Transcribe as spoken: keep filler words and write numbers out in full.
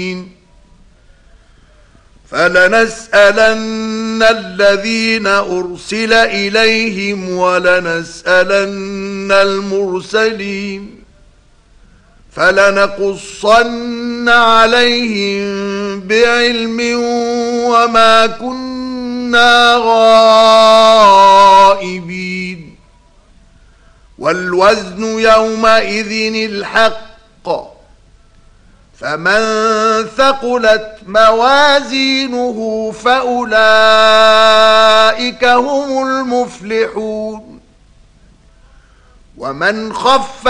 فلنسألن الذين أرسل إليهم ولنسألن المرسلين فلنقصن عليهم بعلم وما كنا غائبين والوزن يومئذ الحق فمن ثقلت موازينه فأولئك هم المفلحون ومن خفت